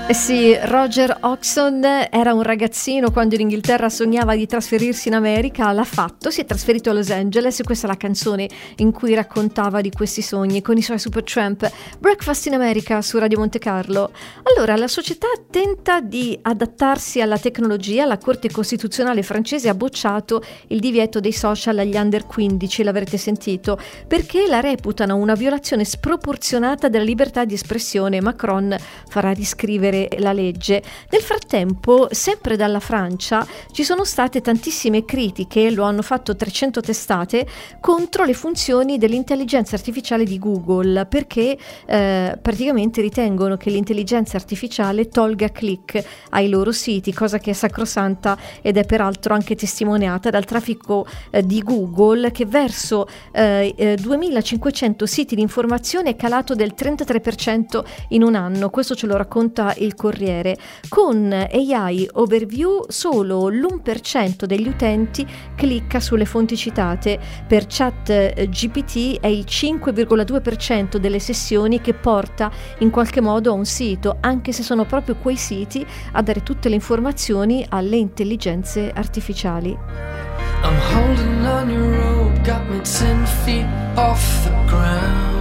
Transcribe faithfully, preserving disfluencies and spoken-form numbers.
Eh sì, Roger Hodgson era un ragazzino quando in Inghilterra sognava di trasferirsi in America, l'ha fatto, si è trasferito a Los Angeles e questa è la canzone in cui raccontava di questi sogni con i suoi Supertramp. Breakfast in America su Radio Monte Carlo. Allora, la società tenta di adattarsi alla tecnologia, la Corte Costituzionale francese ha bocciato il divieto dei social agli under quindici, l'avrete sentito, perché la reputano una violazione sproporzionata della libertà di espressione. Macron farà riscrivere la legge. Nel frattempo, sempre dalla Francia, ci sono state tantissime critiche, lo hanno fatto trecento testate, contro le funzioni dell'intelligenza artificiale di Google, perché eh, praticamente ritengono che l'intelligenza artificiale tolga click ai loro siti, cosa che è sacrosanta ed è peraltro anche testimoniata dal traffico eh, di Google, che verso eh, eh, duemilacinquecento siti di informazione è calato del trentatré per cento in un anno. Questo ce lo racconta il Corriere. Con A I Overview solo l'uno per cento degli utenti clicca sulle fonti citate. Per ChatGPT è il cinque virgola due per cento delle sessioni che porta in qualche modo a un sito, anche se sono proprio quei siti a dare tutte le informazioni alle intelligenze artificiali. I'm holding on your rope, got me ten feet off the ground.